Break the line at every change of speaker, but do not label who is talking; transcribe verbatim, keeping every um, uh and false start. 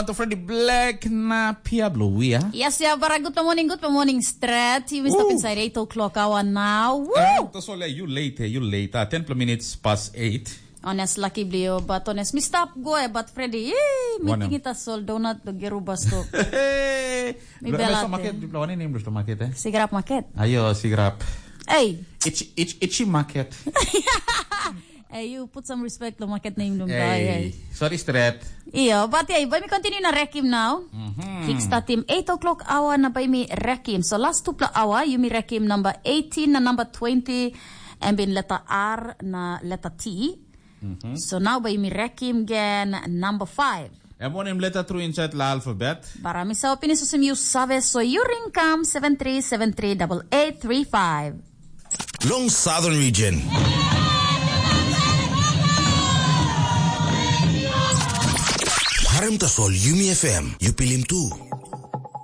To Freddy Black na Piablo, yeah?
Yes, yeah, but good morning, good morning, Strat. You will stop inside eight o'clock hour now. Woo!
Uh, that's all, you late, you late. Uh, ten minutes past eight.
Honest, lucky blue, but honest, me stop go, but Freddy, eh, meeting it as all donut the gerubas to.
Mi belate. Market, ano name gusto market eh?
Sigrap market.
Ayo, sigrap.
Hey.
Itchy, itchy, itchy market.
Hey, you put some respect to market name dum
hey. Sorry, Strat.
Yeah, but yeah, by me continue na Rekim now.
Mm-hmm.
Kickstart team eight o'clock hour na by me Rekim. So last two hour, you me Rekim number eighteen na number twenty, and bin letter R na letter T.
Mm-hmm.
So now by me Rekim again number five.
En one him letter through inside la alphabet.
Para mi sa opinion so you sabe, so you ring come seven three seven three eight eight three five.
Long Southern Region. Harem Tasol Yumi F M, Yupilim two.